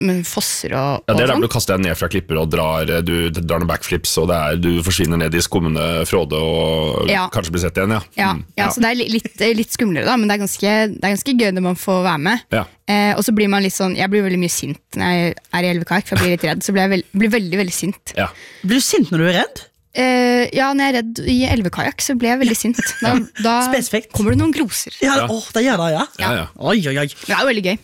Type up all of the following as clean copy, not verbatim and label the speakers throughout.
Speaker 1: fosser og
Speaker 2: Ja, det der
Speaker 1: sånn.
Speaker 2: du kaster deg ned fra klipper og du drar noen backflips, og du forsvinner ned i skummende fråde og kanskje blir sett igjen,
Speaker 1: Så det litt skumlere da, men det er ganske gøy når man får være med. Og så blir man litt sånn, jeg blir veldig mye sint når jeg i elvekajakk, for jeg blir litt redd, så blir jeg veldig, veldig sint.
Speaker 3: Blir du sint når du redd?
Speaker 1: Når jeg redd i elvekajakk, så blir jeg veldig sint. Da kommer det noen gloser.
Speaker 3: Det gjør det, Oi.
Speaker 1: Det jo veldig gøy.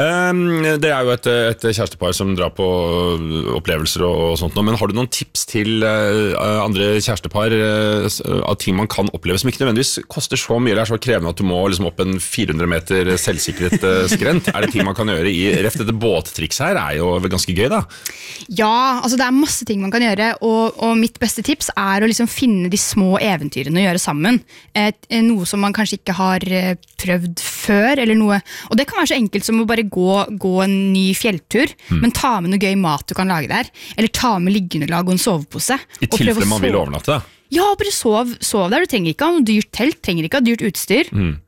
Speaker 2: Det jo et kjærestepar som drar på opplevelser og sånt, men har du noen tips til andre kjærestepar av ting man kan oppleve som ikke nødvendigvis koster så mye, eller så krevende at du må liksom opp en 400 meter selvsikret skrent? Det ting man kan gjøre i reft? Dette båttriks her jo vel ganske gøy da?
Speaker 1: Ja, altså det masse ting man kan gjøre, og mitt beste tips å liksom finne de små eventyrene å gjøre sammen. Noe som man kanskje ikke har prøvd før, eller noe, og det kan være så enkelt som å bare gå en ny fjelltur, men ta med noe gøy mat du kan lage der, eller ta med liggeunderlag og en sovepose.
Speaker 2: I tilfelle man vil overnatte?
Speaker 1: Ja, bare sov der. Du trenger ikke ha noe dyrt telt, trenger ikke ha dyrt utstyr.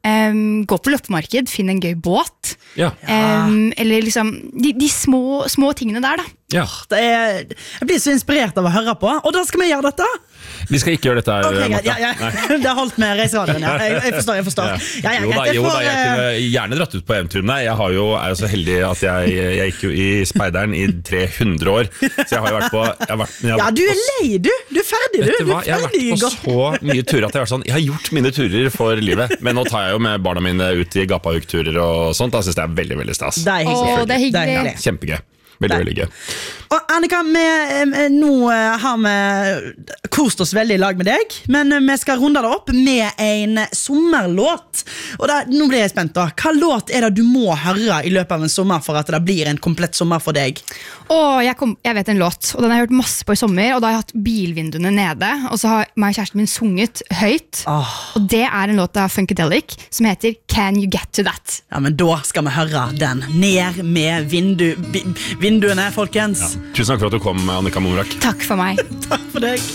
Speaker 1: Gå på loppemarked, finn en gøy båt. Eller liksom de små tingene der da.
Speaker 3: Jeg blir så inspirert av å høre på, og da skal vi gjøre dette.
Speaker 2: Vi skal ikke gjøre dette her,
Speaker 3: Det har holdt med reiseradioen, jeg forstår.
Speaker 2: Jeg kunne gjerne dratt ut på eventyrene. Jeg er så heldig at jeg gikk jo i speideren i 300 år, så jeg har jo vært på
Speaker 3: du lei, du ferdig, du.
Speaker 2: Jeg har vært på så mye turer at jeg har gjort mine turer for livet, men nå tar jeg jo med barna mine ut i Gapahuk-turer og sånt. Da synes jeg det veldig, veldig stas.
Speaker 3: Det hyggelig.
Speaker 2: Kjempegøy. Veldig gøy.
Speaker 3: Og Annika, nå har vi kost oss veldig i lag med deg, men vi skal runde det opp med en sommerlåt. Og nå blir jeg spent da. Hva låt det du må høre i løpet av en sommer for at det blir en komplett sommer for deg?
Speaker 1: Jeg vet en låt, og den har jeg hørt masse på i sommer, og da har jeg hatt bilvinduene nede, og så har meg og kjæresten min sunget høyt, og det en låt av Funkadelic som heter Can You Get To That?
Speaker 3: Ja, men da skal vi høre den. Ned med vinduene, folkens.
Speaker 2: Tusen takk for at du kom, Annika Momrak.
Speaker 1: Takk for meg.
Speaker 3: Takk for deg.